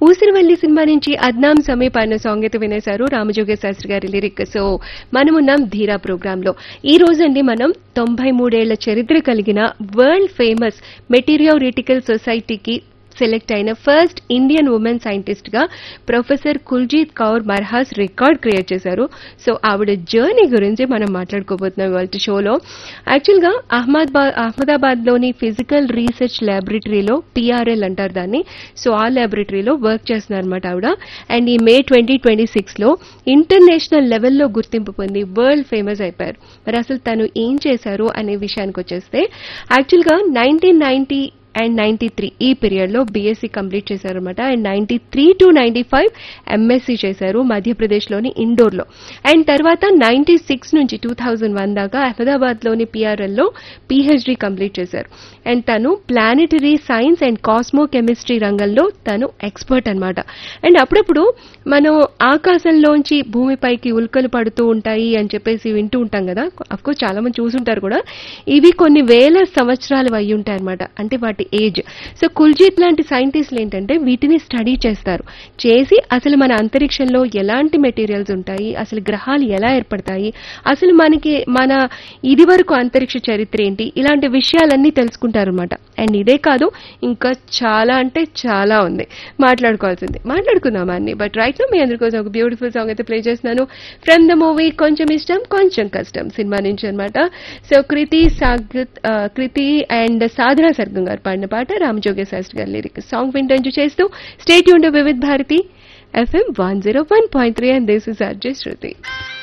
ఊసిరివల్లి cinema నుంచి అద్నాం సమీప్ అన్న song అయితే వినేశారు రామజోగ శాస్త్రి గారి లిరిక్. సో మనమున్నాం ధీరా ప్రోగ్రామ్ లో. ఈ రోజండి మనం 93 ఏళ్ల చరిత్ర కలిగిన వరల్డ్ ఫేమస్ మెటీరియోరిటికల్ సొసైటీకి సెలెక్ట్ అయిన ఫస్ట్ ఇండియన్ ఉమెన్ సైంటిస్ట్ గా professor Kuljeet Kaur Marhas record create చేశారు. సో ఆవిడ జర్నీ గురించి మనం మాట్లాడుకోబోతున్నాం ఇవాళ షోలో. యాక్చువల్ గా అహ్మదాబాద్ లోని ఫిజికల్ రీసెర్చ్ ల్యాబొరేటరీలో PRL అంటారు దాన్ని. సో ఆ ల్యాబొరేటరీలో వర్క్ చేస్తున్నారు అనమాట ఆవిడ. అండ్ ఈ మే 2026 లో ఇంటర్నేషనల్ లెవెల్లో గుర్తింపు పొంది వరల్డ్ ఫేమస్ అయిపోయారు. మరి అసలు తను ఏం చేశారు అనే విషయానికి వచ్చేస్తే యాక్చువల్ గా 1990 అండ్ 93 ఈ పీరియడ్ లో BSc కంప్లీట్ చేశారనమాట. అండ్ 93 to 95 MSc చేశారు మధ్యప్రదేశ్ లోని ఇండోర్ లో. అండ్ తర్వాత 96 నుంచి 2001 దాకా అహ్మదాబాద్ లోని PRL లో PhD కంప్లీట్ చేశారు. అండ్ తను planetary science and cosmo chemistry రంగంలో తను ఎక్స్పర్ట్ అనమాట. అండ్ అప్పుడప్పుడు మనం ఆకాశంలోంచి భూమిపైకి ఉల్కలు పడుతూ ఉంటాయి అని చెప్పేసి వింటూ ఉంటాం కదా, అఫ్కోర్స్ చాలా మంది చూసుంటారు కూడా. ఇవి కొన్ని వేల సంవత్సరాలు అయి ఉంటాయి అనమాట, అంటే వాటి ఏజ్. సో కుల్జీత్ లాంటి సైంటిస్టులు ఏంటంటే వీటిని స్టడీ చేస్తారు. చేసి అసలు మన అంతరిక్షంలో ఎలాంటి మెటీరియల్స్ ఉంటాయి, అసలు గ్రహాలు ఎలా ఏర్పడతాయి, అసలు మన ఇది వరకు అంతరిక్ష చరిత్ర ఏంటి, ఇలాంటి విషయాలన్నీ తెలుసుకుంటారనమాట. అండ్ ఇదే కాదు, ఇంకా చాలా అంటే చాలా ఉంది మాట్లాడుకోవాల్సింది. మాట్లాడుకుందాం అన్ని. బట్ రైట్ నో మీ అందరి కోసం ఒక బ్యూటిఫుల్ సాంగ్ అయితే ప్లే చేస్తున్నాను ఫ్రమ్ ద మూవీ కొంచెం ఇష్టం కొంచెం కష్టం సినిమా నుంచి అనమాట. సో కృతి అండ్ సాధనా సర్గం గారు పాడిన పాట, రామజోగ శాస్త్రి గారి లిరిక్. సాంగ్ వింటూ చేస్తూ stay tuned Vividh Bharati FM 101.3 and this is RJ Shruti.